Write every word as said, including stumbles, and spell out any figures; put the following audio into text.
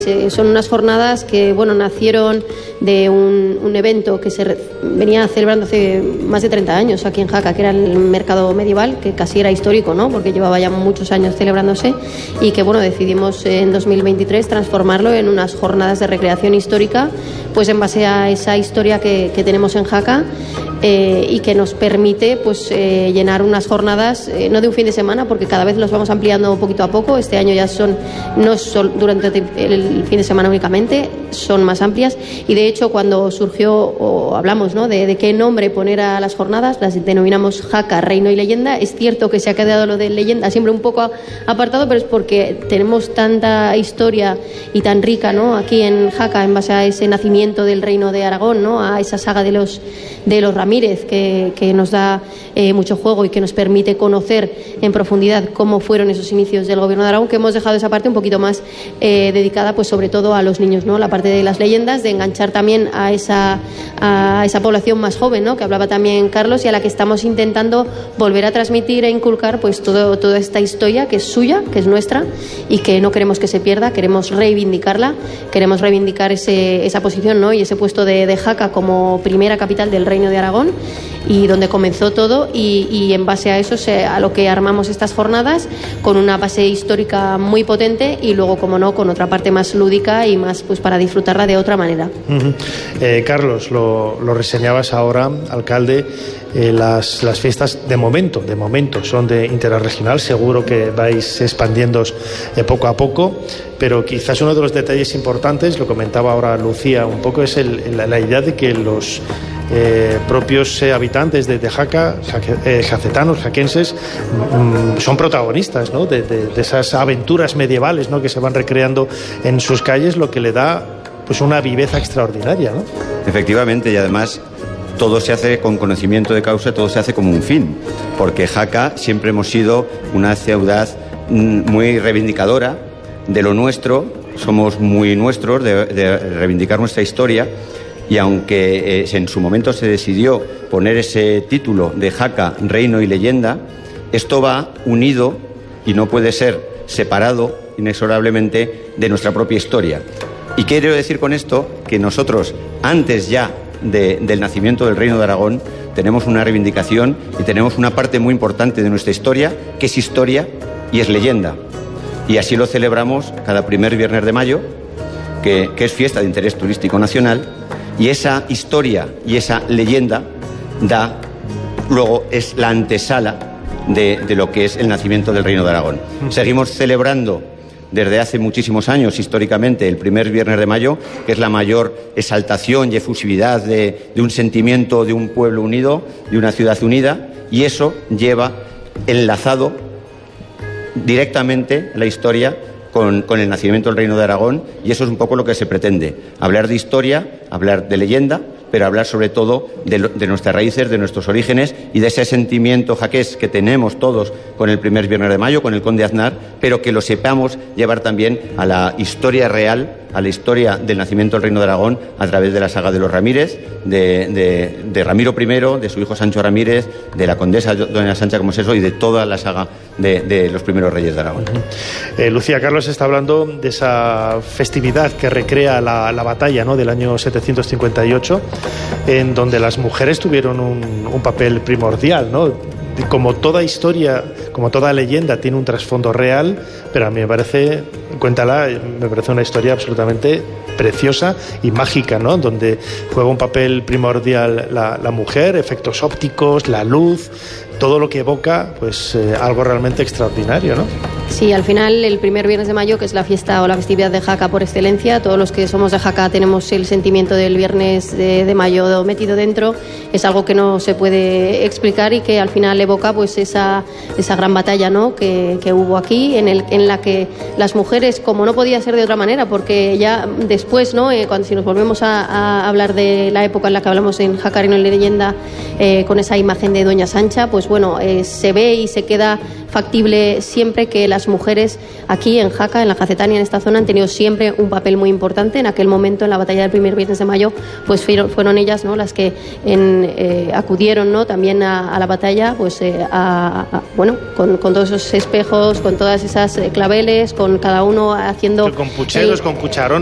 Eh, son unas jornadas que bueno, nacieron de un, un evento que se re, venía celebrando hace más de treinta años aquí en Jaca, que era el mercado medieval, que casi era histórico, ¿no? Porque llevaba ya muchos años celebrándose, y que bueno, decidimos en dos mil veintitrés transformarlo en unas jornadas de recreación histórica, pues en base a esa historia que, que tenemos en Jaca. Eh, y que nos permite pues eh, llenar unas jornadas, eh, no de un fin de semana, porque cada vez los vamos ampliando poquito a poco. Este año ya son, no son durante el fin de semana únicamente, son más amplias, y de hecho cuando surgió, o hablamos, ¿no?, de, de qué nombre poner a las jornadas, las denominamos Jaca, Reino y Leyenda. Es cierto que se ha quedado lo de leyenda siempre un poco apartado, pero es porque tenemos tanta historia y tan rica, ¿no?, aquí en Jaca, en base a ese nacimiento del Reino de Aragón, ¿no?, a esa saga de los de los Ramírez, que, que nos da eh, mucho juego y que nos permite conocer en profundidad cómo fueron esos inicios del Gobierno de Aragón, que hemos dejado esa parte un poquito más eh, dedicada pues sobre todo a los niños, ¿no?, la parte de las leyendas, de enganchar también a esa, a esa población más joven, ¿no?, que hablaba también Carlos, y a la que estamos intentando volver a transmitir e inculcar pues todo, toda esta historia que es suya, que es nuestra, y que no queremos que se pierda. Queremos reivindicarla, queremos reivindicar ese, esa posición, ¿no?, y ese puesto de, de Jaca como primera capital del Reino de Aragón, y donde comenzó todo, y, y en base a eso se, a lo que armamos estas jornadas, con una base histórica muy potente, y luego, como no, con otra parte más lúdica y más pues para disfrutarla de otra manera. Uh-huh. eh, Carlos, lo, lo reseñabas ahora, alcalde, eh, las, las fiestas de momento, de momento son de interés regional, seguro que vais expandiéndoos eh, poco a poco, pero quizás uno de los detalles importantes, lo comentaba ahora Lucía un poco, es el, la, la idea de que los Eh, propios eh, habitantes de, de Jaca, jaque, eh, jacetanos, jaquenses, mm, son protagonistas, ¿no?, de, de, de esas aventuras medievales, ¿no?, que se van recreando en sus calles, lo que le da pues una viveza extraordinaria, ¿no? Efectivamente, y además todo se hace con conocimiento de causa, todo se hace como un fin, porque Jaca siempre hemos sido una ciudad muy reivindicadora de lo nuestro, somos muy nuestros de, de reivindicar nuestra historia. Y aunque eh, en su momento se decidió poner ese título de Jaca, Reino y Leyenda, esto va unido y no puede ser separado inexorablemente de nuestra propia historia. Y quiero decir con esto que nosotros, antes ya de, del nacimiento del Reino de Aragón, tenemos una reivindicación y tenemos una parte muy importante de nuestra historia, que es historia y es leyenda. Y así lo celebramos cada primer viernes de mayo, que, que es fiesta de interés turístico nacional. Y esa historia y esa leyenda da, luego es la antesala de, de lo que es el nacimiento del Reino de Aragón. Seguimos celebrando desde hace muchísimos años, históricamente, el primer viernes de mayo, que es la mayor exaltación y efusividad de, de un sentimiento de un pueblo unido, de una ciudad unida, y eso lleva enlazado directamente la historia Con, con el nacimiento del Reino de Aragón, y eso es un poco lo que se pretende, hablar de historia, hablar de leyenda, pero hablar sobre todo de, lo, de nuestras raíces, de nuestros orígenes y de ese sentimiento jaqués que tenemos todos con el primer viernes de mayo, con el Conde Aznar, pero que lo sepamos llevar también a la historia real, a la historia del nacimiento del Reino de Aragón a través de la saga de los Ramírez, de, de, de Ramiro primero, de su hijo Sancho Ramírez, de la condesa doña Sancha Comoseso y de toda la saga de, de los primeros reyes de Aragón. Uh-huh. eh, Lucía, Carlos está hablando de esa festividad que recrea la, la batalla, ¿no?, del año setecientos cincuenta y ocho, en donde las mujeres tuvieron un, un papel primordial, ¿no? Como toda historia, como toda leyenda, tiene un trasfondo real, pero a mí me parece, cuéntala, me parece una historia absolutamente preciosa y mágica, ¿no?, donde juega un papel primordial la, la mujer, efectos ópticos, la luz, todo lo que evoca pues eh, algo realmente extraordinario, ¿no? Sí, al final el primer viernes de mayo, que es la fiesta o la festividad de Jaca por excelencia, todos los que somos de Jaca tenemos el sentimiento del viernes de, de mayo metido dentro, es algo que no se puede explicar y que al final evoca pues esa, esa gran batalla, ¿no?, que, que hubo aquí, en, el, en la que las mujeres, como no podía ser de otra manera, porque ya después, ¿no?, eh, cuando si nos volvemos a, a hablar de la época en la que hablamos en Jaca, Reino y Leyenda, eh, con esa imagen de doña Sancha, pues bueno, eh, se ve y se queda factible siempre que las mujeres aquí en Jaca, en la Jacetania, en esta zona, han tenido siempre un papel muy importante. En aquel momento, en la batalla del primer viernes de mayo, pues fueron, fueron ellas, ¿no?, las que en, eh, acudieron, ¿no?, también a, a la batalla, pues eh, a, a, bueno, con, con todos esos espejos, con todas esas claveles, con cada uno haciendo... Con pucheros, el, con cucharones.